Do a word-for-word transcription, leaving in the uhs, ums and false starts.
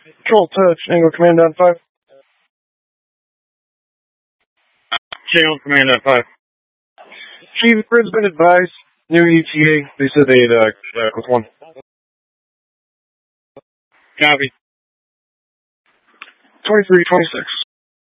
Control touch, Angle Command on five. Channel Command on five. Chief, Grid's been advised. New E T A. They said they had, uh, uh with one. Copy. twenty-three twenty-six.